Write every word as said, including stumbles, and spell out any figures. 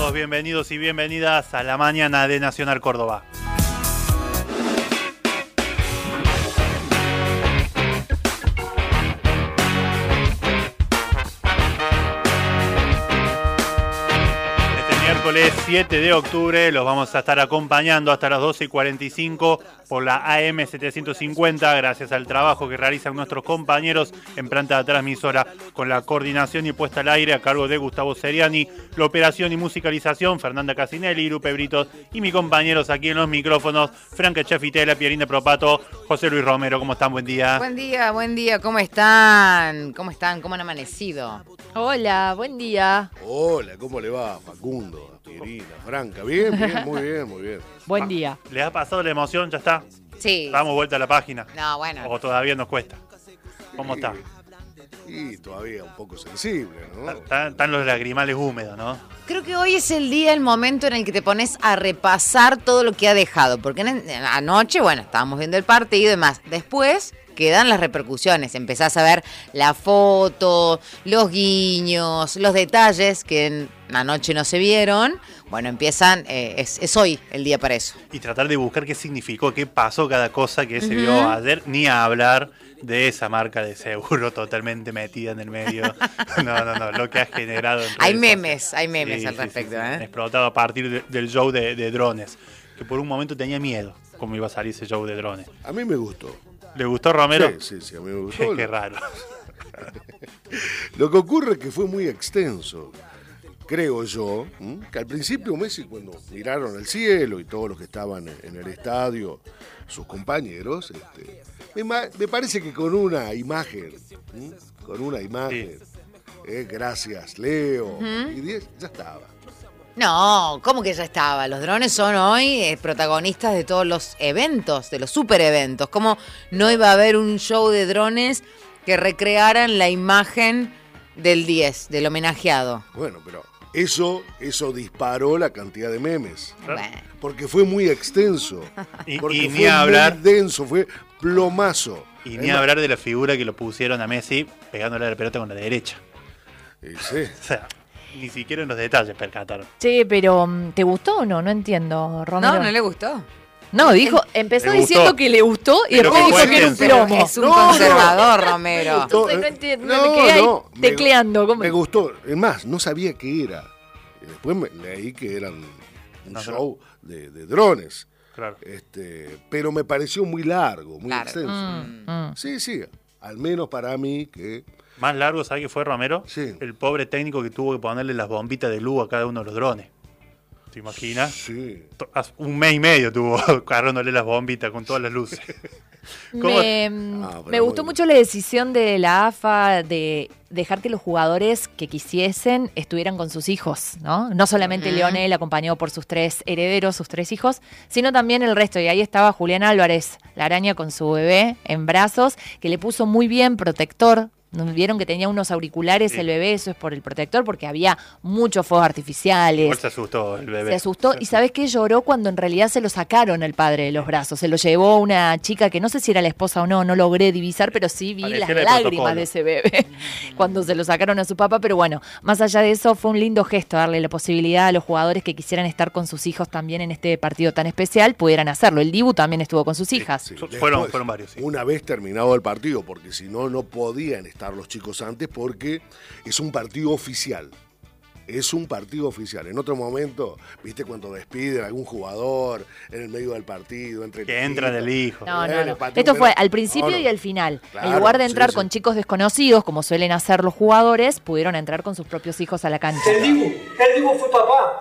todos bienvenidos y bienvenidas a la mañana de Nacional Córdoba. Miércoles siete de octubre los vamos a estar acompañando hasta las doce y cuarenta y cinco por la A M setecientos cincuenta, gracias al trabajo que realizan nuestros compañeros en planta de transmisora, con la coordinación y puesta al aire a cargo de Gustavo Seriani, la operación y musicalización Fernanda Casinelli, Lupe Britos y mis compañeros aquí en los micrófonos, Franca Chafitela, Pierín de Propato, José Luis Romero. ¿Cómo están? Buen día. Buen día, buen día. ¿Cómo están? ¿Cómo están? ¿Cómo han amanecido? Hola, buen día. Hola, ¿cómo le va, Facundo? Pirina, Franca, bien, bien, muy bien, muy bien. Buen día. ¿Les ha pasado la emoción? ¿Ya está? Sí. Damos vuelta a la página. No, bueno. ¿O todavía nos cuesta? ¿Cómo está? Y todavía un poco sensible, ¿no? Están, están los lagrimales húmedos, ¿no? Creo que hoy es el día, el momento en el que te pones a repasar todo lo que ha dejado. Porque en, anoche, bueno, estábamos viendo el partido y demás. Después quedan las repercusiones. Empezás a ver la foto, los guiños, los detalles que en, anoche no se vieron. Bueno, empiezan, eh, es, es hoy el día para eso. Y tratar de buscar qué significó, qué pasó cada cosa que se Uh-huh. vio ayer, ni a hablar de esa marca de seguro totalmente metida en el medio. No, no, no, lo que ha generado. En Hay redes memes, sociales. hay memes Sí, al sí, respecto, sí, sí. ¿eh? Explotado a partir de, del show de, de drones, que por un momento tenía miedo cómo iba a salir ese show de drones. A mí me gustó. ¿Le gustó, Romero? Sí, sí, sí, a mí me Qué, gustó. qué raro. Lo que ocurre es que fue muy extenso, creo yo, ¿m? Que al principio Messi, cuando miraron al cielo y todos los que estaban en el estadio, sus compañeros, este, me, ma- me parece que con una imagen, ¿m? con una imagen, eh, gracias Leo, Uh-huh. y diez, ya estaba. No, ¿cómo que ya estaba? Los drones son hoy eh, protagonistas de todos los eventos, de los super eventos. ¿Cómo no iba a haber un show de drones que recrearan la imagen del diez, del homenajeado? Bueno, pero eso, eso disparó la cantidad de memes. Claro. Bueno. Porque fue muy extenso. Y, Porque y fue ni a hablar, muy denso, fue plomazo. y ni a hablar de la figura que lo pusieron a Messi pegándole a la pelota con la derecha. Y sí. O sea, ni siquiera en los detalles percataron. Che, pero ¿te gustó o no? No entiendo, Romero. No, no le gustó. No, dijo, empezó Le gustó. diciendo que le gustó y Pero después que dijo fue que era un extenso. plomo. Es un No, conservador, Romero. Entonces no entiendo, No, me quedé ahí no, me- tecleando. ¿cómo? Me gustó. Es más, no sabía qué era. Y después me leí que eran un No, show de, de drones. Claro. Este, pero me pareció muy largo, muy Claro. extenso. Mm, mm. Sí, sí. Al menos para mí que... Más largo, ¿sabe qué fue, Romero? Sí. El pobre técnico que tuvo que ponerle las bombitas de luz a cada uno de los drones. ¿Te imaginas? Sí. To- hace Un mes y medio tuvo cargándole las bombitas con todas las luces. ¿Cómo? Me, Ah, pero me gustó muy mucho la decisión de la A F A de dejar que los jugadores que quisiesen estuvieran con sus hijos, ¿no? No solamente Ujú. Lionel acompañado por sus tres herederos, sus tres hijos, sino también el resto. Y ahí estaba Julián Álvarez, la araña con su bebé en brazos, que le puso muy bien protector. Vieron que tenía unos auriculares Sí. el bebé, eso es por el protector, porque había muchos fuegos artificiales. Igual se asustó el bebé. Se asustó y ¿sabes qué? Lloró cuando en realidad se lo sacaron el padre de los brazos. Se lo llevó una chica que no sé si era la esposa o no, no logré divisar, pero sí vi Parecía las el lágrimas protocolo. de ese bebé cuando se lo sacaron a su papá. Pero bueno, más allá de eso, fue un lindo gesto darle la posibilidad a los jugadores que quisieran estar con sus hijos también en este partido tan especial, pudieran hacerlo. El Dibu también estuvo con sus hijas. Sí, Fu- después, fueron- fueron varios, sí. Una vez terminado el partido, porque si no, no podían estar los chicos antes, porque es un partido oficial. Es un partido oficial. En otro momento, viste, cuando despiden a algún jugador en el medio del partido, entre Que entra del hijo. No, no, Bueno, no. pateó, Esto pero- fue al principio no, no. y al final. En Claro, lugar de sí, entrar sí. con chicos desconocidos, como suelen hacer los jugadores, pudieron entrar con sus propios hijos a la cancha. El Dibu, el Dibu fue papá.